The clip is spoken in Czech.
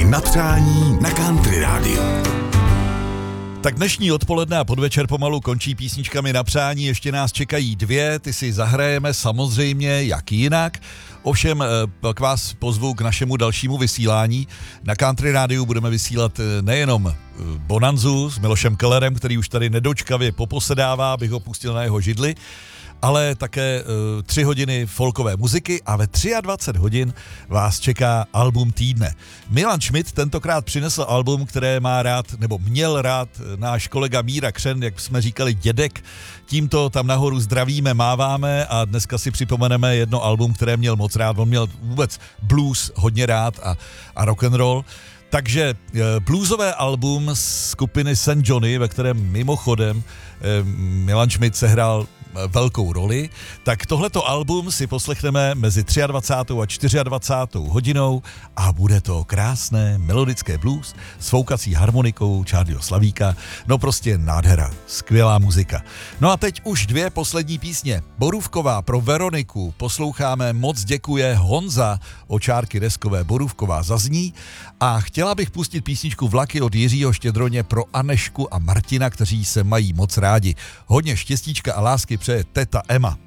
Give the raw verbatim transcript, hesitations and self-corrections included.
na přání na Country Rádiu. Tak dnešní odpoledne a podvečer pomalu končí písničkami na přání, ještě nás čekají dvě, ty si zahrajeme samozřejmě, jak jinak. Ovšem, pak vás pozvu k našemu dalšímu vysílání. Na Country Rádiu budeme vysílat nejenom Bonanzu s Milošem Kellerem, který už tady nedočkavě poposedává, abych ho pustil na jeho židli, ale také uh, tři hodiny folkové muziky a ve dvacet tři hodin vás čeká album týdne. Milan Schmidt tentokrát přinesl album, které má rád, nebo měl rád náš kolega Míra Křen, jak jsme říkali, dědek. Tímto tam nahoru zdravíme, máváme a dneska si připomeneme jedno album, které měl moc rád. On měl vůbec blues hodně rád a, a rock and roll. Takže bluesové album skupiny Saint Johnny, ve kterém mimochodem Milan Schmidt sehrál velkou roli, tak tohleto album si poslechneme mezi dvacátou třetí a dvacátou čtvrtou hodinou a bude to krásné melodické blues s foukací harmonikou Charlieho Slavíka, no prostě nádhera, skvělá muzika. No a teď už dvě poslední písně. Borůvková pro Veroniku posloucháme Moc děkuje Honza od Čárky Deskové, Borůvková zazní a chtěla bych pustit písničku Vlaky od Jiřího Štědroně pro Anešku a Martina, kteří se mají moc rádi. Hodně štěstíčka a lásky přeje teta Emma.